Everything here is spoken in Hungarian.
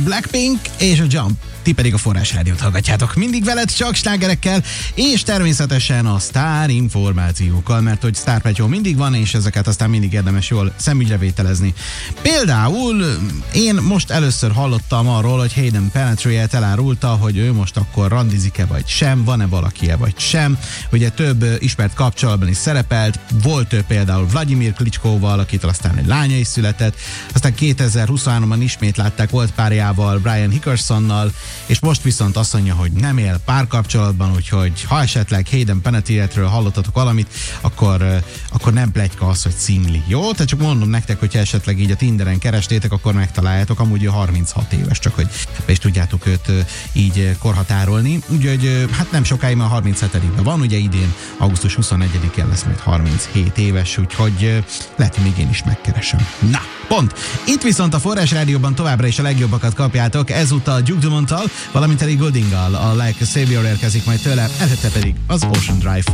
Blackpink és a Jump. Ti pedig a Forrás Rádiót hallgatjátok. Mindig veled, csak slágerekkel, és természetesen a sztár információkkal, mert hogy sztárpetyó mindig van, és ezeket aztán mindig érdemes jól szemügyrevételezni. Például én most először hallottam arról, hogy Hayden Panettiere elárulta, hogy ő most akkor randizik-e vagy sem, van-e valaki-e vagy sem. Ugye több ismert kapcsolatban is szerepelt, volt ő például Vladimir Klitschkoval, akitől aztán egy lánya is született, aztán 2023-ban ismét látták volt párjával, Brian Hickersonnal, és most viszont azt mondja, hogy nem él párkapcsolatban, úgyhogy ha esetleg Hayden Panettiere-ről hallottatok valamit, akkor nem pletyka az, hogy szingli. Jó? Tehát csak mondom nektek, hogyha esetleg így a Tinderen kerestétek, akkor megtaláljátok. Amúgy ő 36 éves, csak hogy be is tudjátok őt így korhatárolni. Úgyhogy hát nem sokáig, már 37-ben van, ugye idén augusztus 21-én lesz majd 37 éves, úgyhogy lehet, hogy még én is megkeresem. Na, pont! Itt viszont a Forrás Rádióban továbbra is a legjobbakat kapjátok, ezúttal Duke Dumont-tal, valamint Ellie Gouldinggal. A Like a Savior érkezik majd tőle, előtte pedig az Ocean Drive.